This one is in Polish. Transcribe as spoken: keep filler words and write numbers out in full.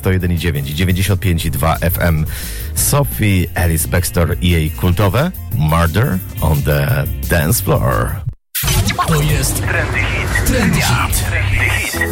sto jeden i dziewięć, dziewięćdziesiąt pięć i dwa F M. Sophie Ellis Bextor i jej kultowe Murder on the Dance Floor. To jest Trendy Hit. Trendy Hit.